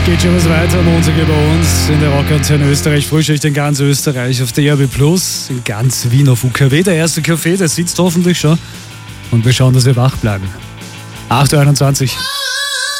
Geht schon was weiter, Montag bei uns in der Rockantenne Österreich. Frühstück in ganz Österreich auf der DAB+, in ganz Wien auf UKW. Der erste Kaffee, der sitzt hoffentlich schon. Und wir schauen, dass wir wach bleiben. 8.21 Uhr.